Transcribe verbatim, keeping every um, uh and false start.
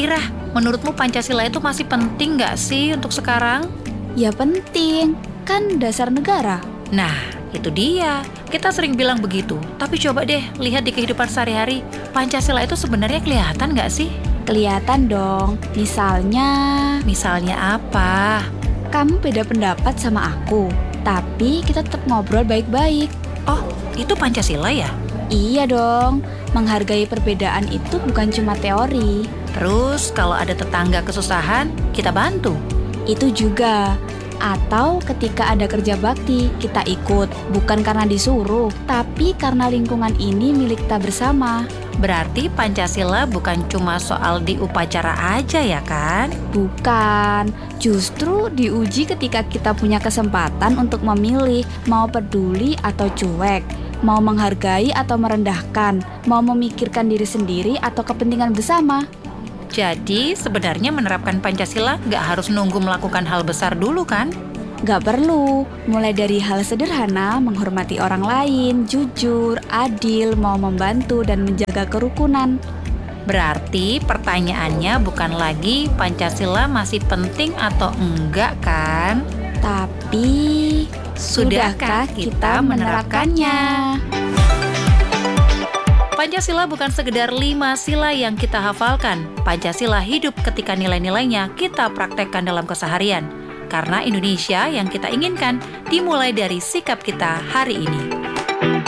Mira, menurutmu Pancasila itu masih penting nggak sih untuk sekarang? Ya penting, kan dasar negara. Nah, itu dia. Kita sering bilang begitu. Tapi coba deh lihat di kehidupan sehari-hari. Pancasila itu sebenarnya kelihatan nggak sih? Kelihatan dong, misalnya Misalnya apa? kamu beda pendapat sama aku, tapi kita tetap ngobrol baik-baik. Oh, itu Pancasila ya? Iya dong, menghargai perbedaan itu bukan cuma teori. Terus kalau ada tetangga kesusahan, kita bantu. Itu juga. Atau ketika ada kerja bakti, kita ikut. Bukan karena disuruh, tapi karena lingkungan ini milik kita bersama. Berarti Pancasila bukan cuma soal di upacara aja ya kan? Bukan, justru diuji ketika kita punya kesempatan untuk memilih mau peduli atau cuek, mau menghargai atau merendahkan, mau memikirkan diri sendiri atau kepentingan bersama. Jadi sebenarnya menerapkan Pancasila nggak harus nunggu melakukan hal besar dulu kan? Gak perlu, mulai dari hal sederhana, menghormati orang lain, jujur, adil, mau membantu, dan menjaga kerukunan. Berarti pertanyaannya bukan lagi Pancasila masih penting atau enggak kan? Tapi, sudahkah kita menerapkannya? Pancasila bukan sekedar lima sila yang kita hafalkan. Pancasila hidup ketika nilai-nilainya kita praktekkan dalam keseharian. Karena Indonesia yang kita inginkan dimulai dari sikap kita hari ini.